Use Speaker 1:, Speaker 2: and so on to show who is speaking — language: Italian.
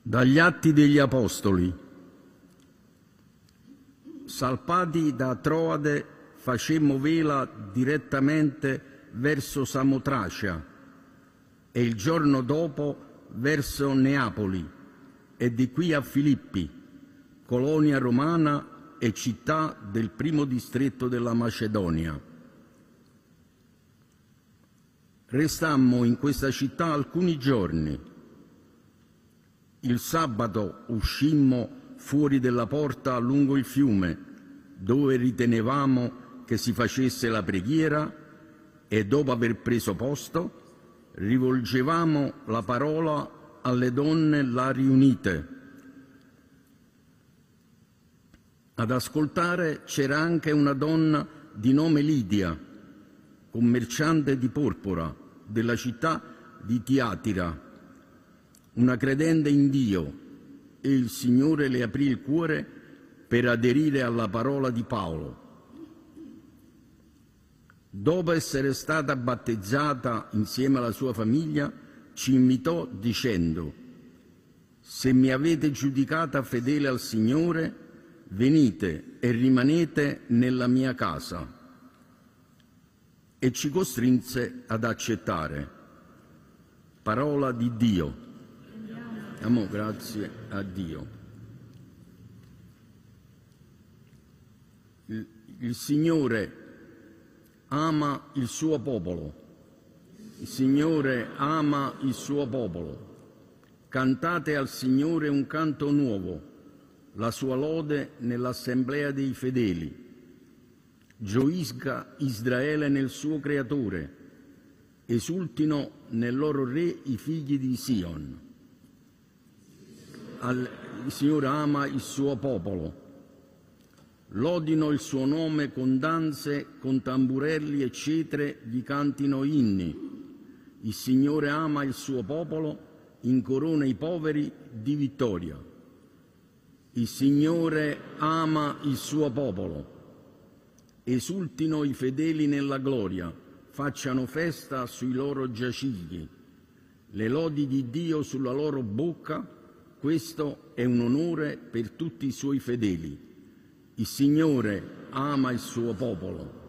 Speaker 1: Dagli Atti degli Apostoli. Salpati da Troade, facemmo vela direttamente verso Samotracia e il giorno dopo verso Neapoli e di qui a Filippi, colonia romana e città del primo distretto della Macedonia. Restammo in questa città alcuni giorni. Il sabato uscimmo fuori della porta lungo il fiume, dove ritenevamo che si facesse la preghiera, e dopo aver preso posto, rivolgevamo la parola alle donne là riunite. Ad ascoltare c'era anche una donna di nome Lidia, commerciante di porpora della città di Tiatira, una credente in Dio, e il Signore le aprì il cuore per aderire alla parola di Paolo. Dopo essere stata battezzata insieme alla sua famiglia, ci invitò dicendo: «Se mi avete giudicata fedele al Signore, venite e rimanete nella mia casa». E ci costrinse ad accettare. Parola di Dio. Diamo grazie a Dio. Il Signore ama il suo popolo. Il Signore ama il suo popolo. Cantate al Signore un canto nuovo, la sua lode nell'assemblea dei fedeli. Gioisca Israele nel suo Creatore, esultino nel loro Re i figli di Sion. Il Signore ama il suo popolo. Lodino il suo nome con danze, con tamburelli e cetre, gli cantino inni. Il Signore ama il suo popolo, incorona i poveri di vittoria. Il Signore ama il suo popolo. Esultino i fedeli nella gloria, facciano festa sui loro giacigli. Le lodi di Dio sulla loro bocca, questo è un onore per tutti i suoi fedeli. Il Signore ama il suo popolo.